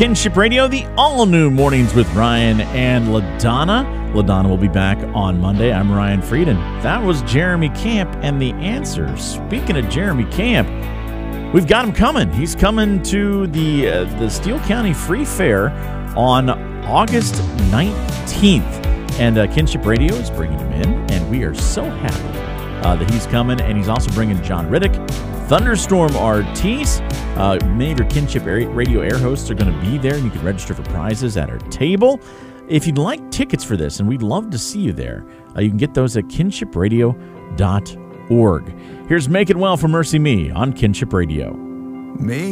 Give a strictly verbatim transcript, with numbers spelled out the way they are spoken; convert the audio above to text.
Kinship Radio, the all-new Mornings with Ryan and LaDonna. LaDonna will be back on Monday. I'm Ryan Frieden. That was Jeremy Camp and the answer. Speaking of Jeremy Camp, we've got him coming. He's coming to the uh, the Steele County Free Fair on August nineteenth. And uh, Kinship Radio is bringing him in, and we are so happy uh, that he's coming. And he's also bringing John Riddick, Thunderstorm Ortiz. Uh, many of your Kinship Radio air hosts are going to be there, and you can register for prizes at our table. If you'd like tickets for this, and we'd love to see you there, uh, you can get those at kinship radio dot org. Here's Make It Well for Mercy Me on Kinship Radio. Make